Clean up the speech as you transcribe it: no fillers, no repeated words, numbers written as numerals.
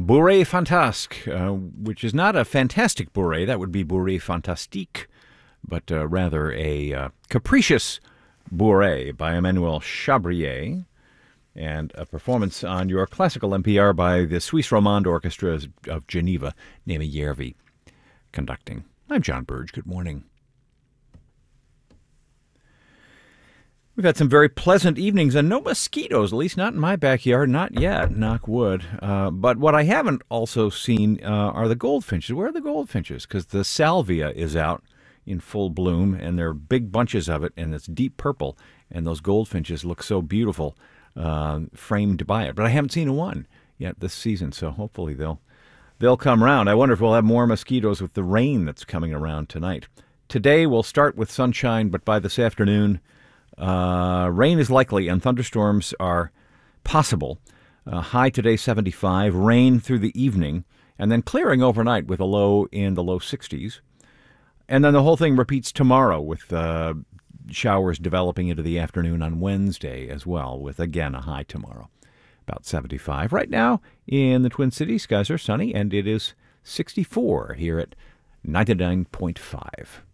Bourrée Fantasque, which is not a fantastic bourrée. That would be Bourrée Fantastique, but rather a capricious bourrée by Emmanuel Chabrier, and a performance on your classical NPR by the Suisse Romande Orchestra of Geneva, Nemi Järvi conducting. I'm John Burge. Good morning. We've had some very pleasant evenings and no mosquitoes, at least not in my backyard, not yet, knock wood. But what I haven't also seen are the goldfinches. Where are the goldfinches? Because the salvia is out in full bloom, and there are big bunches of it, and it's deep purple, and those goldfinches look so beautiful framed by it. But I haven't seen one yet this season, so hopefully they'll come around. I wonder if we'll have more mosquitoes with the rain that's coming around tonight. Today we'll start with sunshine, but by this afternoon, rain is likely and thunderstorms are possible. High today 75, rain through the evening, and then clearing overnight with a low in the low 60s. And then the whole thing repeats tomorrow with showers developing into the afternoon on Wednesday as well, with again a high tomorrow, about 75. Right now in the Twin Cities, skies are sunny, and it is 64 here at 99.5.